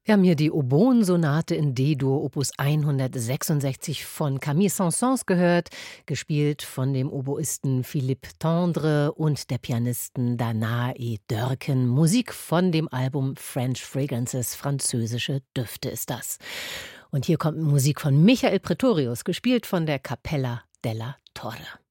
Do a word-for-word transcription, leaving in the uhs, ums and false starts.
Wir haben hier die Oboen-Sonate in D-Dur, Opus hundertsechsundsechzig von Camille Saint-Saëns gehört, gespielt von dem Oboisten Philippe Tendre und der Pianistin Danae Dörken. Musik von dem Album French Fragrances, französische Düfte ist das. Und hier kommt Musik von Michael Pretorius, gespielt von der Capella della Torre.